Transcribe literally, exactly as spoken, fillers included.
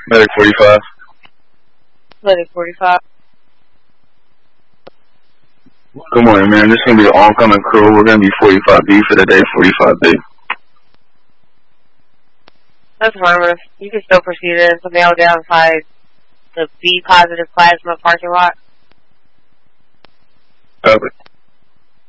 Medic forty-five. Medic forty-five. Good morning, man. This is going to be the oncoming crew. We're going to be forty-five B for the day, forty-five B. That's harmless. You can still proceed in the mail down inside the B positive plasma parking lot. Copy.